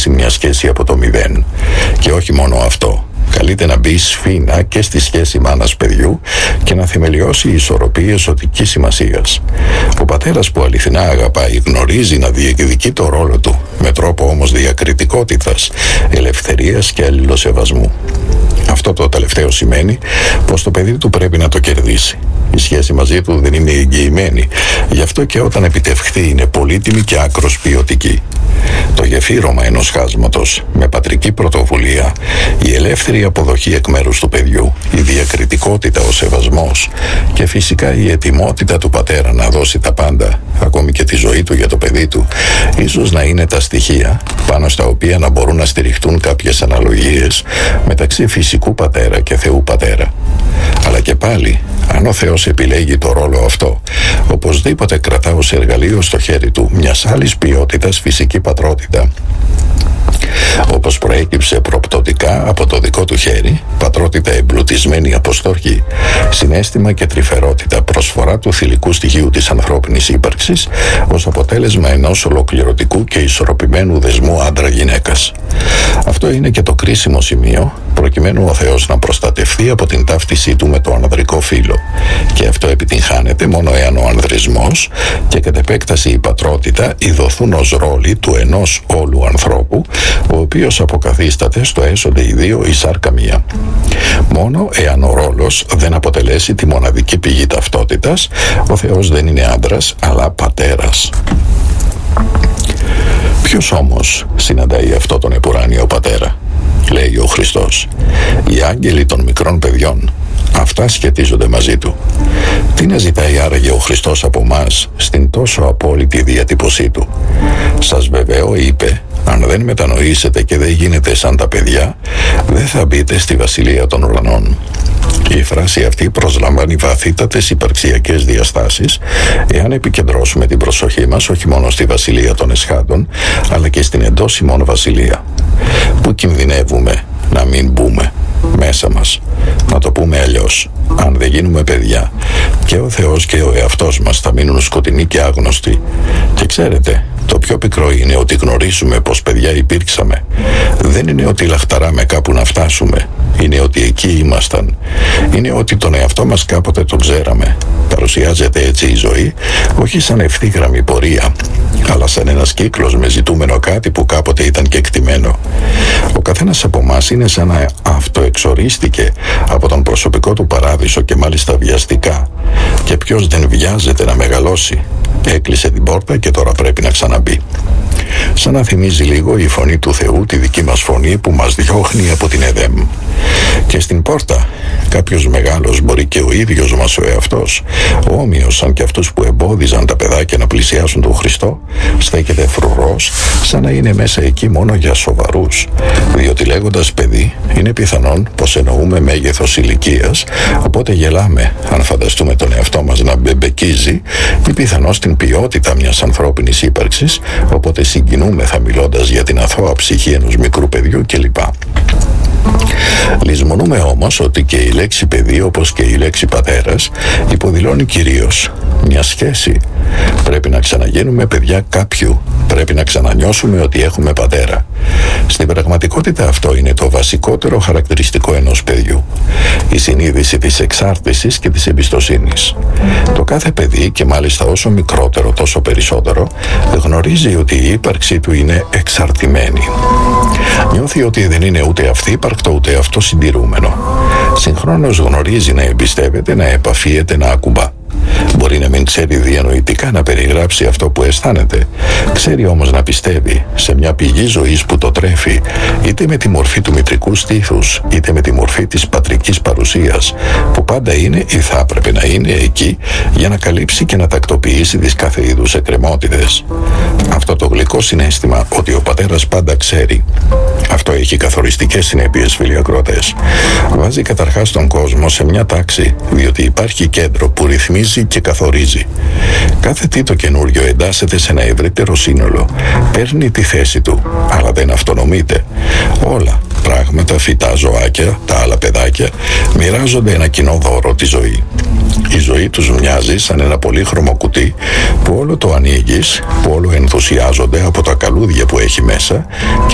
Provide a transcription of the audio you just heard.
χτίσει μια σχέση από το μηδέν. Και όχι μόνο αυτό. Καλείται να μπει σφίνα και στη σχέση μάνας-παιδιού και να θεμελιώσει ισορροπίες ζωτικής σημασίας. Ο πατέρας που αληθινά αγαπάει γνωρίζει να διεκδικεί το ρόλο του, με τρόπο όμως διακριτικότητας, ελευθερίας και αλληλοσεβασμού. Αυτό το τελευταίο σημαίνει πως το παιδί του πρέπει να το κερδίσει. Η σχέση μαζί του δεν είναι εγγυημένη, γι' αυτό και όταν επιτευχθεί είναι πολύτιμη και άκρως ποιοτική. Το γεφύρωμα ενός χάσματος με πατρική πρωτοβουλία, η ελεύθερη αποδοχή εκ μέρους του παιδιού, η διακριτικότητα, ο σεβασμός και φυσικά η ετοιμότητα του πατέρα να δώσει τα πάντα, ακόμη και τη ζωή του για το παιδί του, ίσως να είναι τα στοιχεία πάνω στα οποία να μπορούν να στηριχτούν κάποιες αναλογίες μεταξύ φυσικού πατέρα και Θεού πατέρα. Αλλά και πάλι, αν ο Θεός επιλέγει το ρόλο αυτό, οπωσδήποτε κρατά ως εργαλείο στο χέρι του μιας άλλης ποιότητας φυσική πατρότητα. Όπως προέκυψε προπτωτικά από το δικό του χέρι, πατρότητα εμπλουτισμένη από στοργή, συναίσθημα και τρυφερότητα, προσφορά του θηλυκού στοιχείου της ανθρώπινης ύπαρξης ως αποτέλεσμα ενός ολοκληρωτικού και ισορροπημένου δεσμού άντρα-γυναίκας. Αυτό είναι και το κρίσιμο σημείο προκειμένου ο Θεός να προστατευτεί από την ταύτισή του με το ανδρικό φύλο. Και αυτό επιτυγχάνεται μόνο εάν ο ανδρισμός και κατ' επέκταση η πατρότητα ειδωθούν ως ρόλοι του ενός όλου ανθρώπου, ο οποίος αποκαθίσταται στο έσονται οι δύο η σάρκα μία. Μόνο εάν ο ρόλος δεν αποτελέσει τη μοναδική πηγή ταυτότητας, ο Θεός δεν είναι άντρας αλλά πατέρας. Ποιος όμως συναντάει αυτό τον επουράνιο πατέρα? Λέει ο Χριστός. Οι άγγελοι των μικρών παιδιών. Αυτά σχετίζονται μαζί του. Τι να ζητάει άραγε ο Χριστός από μας στην τόσο απόλυτη διατύπωσή του? Σας βεβαίω, είπε, αν δεν μετανοήσετε και δεν γίνετε σαν τα παιδιά, δεν θα μπείτε στη βασιλεία των ουρανών. Η φράση αυτή προσλαμβάνει βαθύτατες υπαρξιακές διαστάσεις εάν επικεντρώσουμε την προσοχή μας όχι μόνο στη βασιλεία των εσχάτων, αλλά και στην εντός ημών βασιλεία. Πού κινδυνεύουμε να μην μπούμε? Μέσα μας. Να το πούμε αλλιώς, αν δεν γίνουμε παιδιά, και ο Θεός και ο εαυτός μας θα μείνουν σκοτεινοί και άγνωστοι. Και ξέρετε, το πιο πικρό είναι ότι γνωρίζουμε πως παιδιά υπήρξαμε. Δεν είναι ότι λαχταράμε κάπου να φτάσουμε. Είναι ότι εκεί ήμασταν. Είναι ότι τον εαυτό μας κάποτε τον ξέραμε. Παρουσιάζεται έτσι η ζωή, όχι σαν ευθύγραμμη πορεία, αλλά σαν ένας κύκλος με ζητούμενο κάτι που κάποτε ήταν κεκτημένο. Ο καθένας από εμάς είναι σαν να αυτοεξορίστηκε από τον προσωπικό του παράδεισο και μάλιστα βιαστικά. Και ποιος δεν βιάζεται να μεγαλώσει? Έκλεισε την πόρτα και τώρα πρέπει να ξαναμπεί. Σαν να θυμίζει λίγο η φωνή του Θεού τη δική μας φωνή που μας διώχνει από την Εδέμ. Και στην πόρτα κάποιος μεγάλος, μπορεί και ο ίδιος μας ο εαυτός, όμοιος σαν και αυτούς που εμπόδιζαν τα παιδάκια να πλησιάσουν τον Χριστό, στέκεται φρουρός, σαν να είναι μέσα εκεί μόνο για σοβαρούς. Διότι λέγοντας παιδί, είναι πιθανόν πως εννοούμε μέγεθος ηλικίας, οπότε γελάμε αν φανταστούμε τον εαυτό μας να μπεμπεκίζει, ή πιθανώς την ποιότητα μιας ανθρώπινης ύπαρξης, οπότε συγκινούμεθα μιλώντας για την αθώα ψυχή ενός μικρού παιδιού κλπ. Λησμονούμε όμως ότι και η λέξη παιδί, όπως και η λέξη πατέρας, υποδηλώνει κυρίως μια σχέση. Πρέπει να ξαναγίνουμε παιδιά κάποιου. Πρέπει να ξανανιώσουμε ότι έχουμε πατέρα. Στην πραγματικότητα αυτό είναι το βασικότερο χαρακτηριστικό ενός παιδιού. Η συνείδηση της εξάρτησης και της εμπιστοσύνης. Το κάθε παιδί, και μάλιστα όσο μικρότερο τόσο περισσότερο, γνωρίζει ότι η ύπαρξή του είναι εξαρτημένη. Νιώθει ότι δεν είναι ούτε αυτούπαρκτο ούτε αυτοσυντηρούμενο. Συγχρόνως γνωρίζει να εμπιστεύεται, να επαφίεται, να ακουμπά. Μπορεί να μην ξέρει διανοητικά να περιγράψει αυτό που αισθάνεται. Ξέρει όμως να πιστεύει σε μια πηγή ζωής που το τρέφει, είτε με τη μορφή του μητρικού στήθους, είτε με τη μορφή της πατρικής παρουσίας, που πάντα είναι ή θα έπρεπε να είναι εκεί για να καλύψει και να τακτοποιήσει τις κάθε είδους εκκρεμότητες. Αυτό το γλυκό συναίσθημα ότι ο πατέρας πάντα ξέρει, αυτό έχει καθοριστικές συνέπειες, φίλοι ακροατές. Βάζει καταρχάς τον κόσμο σε μια τάξη, διότι υπάρχει κέντρο που ρυθμίζει και καθορίζει. Κάθε τι το καινούριο εντάσσεται σε ένα ευρύτερο σύνολο, παίρνει τη θέση του, αλλά δεν αυτονομείται. Όλα, πράγματα, φυτά, ζωάκια, τα άλλα παιδάκια, μοιράζονται ένα κοινό δώρο, τη ζωή. Η ζωή τους μοιάζει σαν ένα πολύχρωμο κουτί που όλο το ανοίγεις, που όλο ενθουσιάζονται από τα καλούδια που έχει μέσα